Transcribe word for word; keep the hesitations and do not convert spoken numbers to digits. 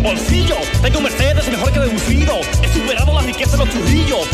bolsillo. Tengo un Mercedes mejor que deducido. He superado la riqueza de los churrillos.